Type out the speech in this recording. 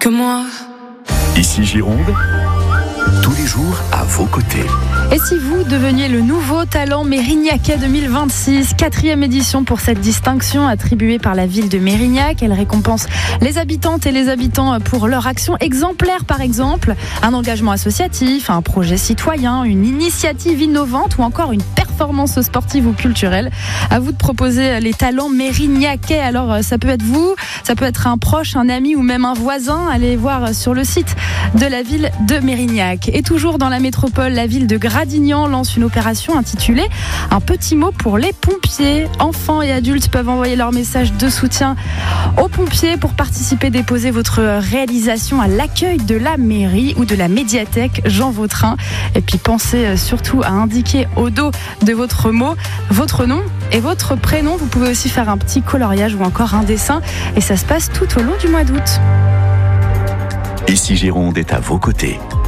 que moi. Ici Gironde, tous les jours à vos côtés. Et si vous deveniez le nouveau talent Mérignacais 2026, 4e édition pour cette distinction attribuée par la ville de Mérignac. Elle récompense les habitantes et les habitants pour leur action exemplaire, par exemple, un engagement associatif, un projet citoyen, une initiative innovante ou encore une performance sportive ou culturelle. À vous de proposer les talents Mérignacais. Alors ça peut être vous, ça peut être un proche, un ami ou même un voisin. Allez voir sur le site de la ville de Mérignac. Et toujours dans la métropole, la ville de Gradignan lance une opération intitulée « Un petit mot pour les pompiers ». Enfants et adultes peuvent envoyer leur message de soutien aux pompiers pour participer, déposer votre réalisation à l'accueil de la mairie ou de la médiathèque Jean Vautrin. Et puis pensez surtout à indiquer au dos de votre mot votre nom et votre prénom. Vous pouvez aussi faire un petit coloriage ou encore un dessin. Et ça se passe tout au long du mois d'août. Ici Gironde est à vos côtés.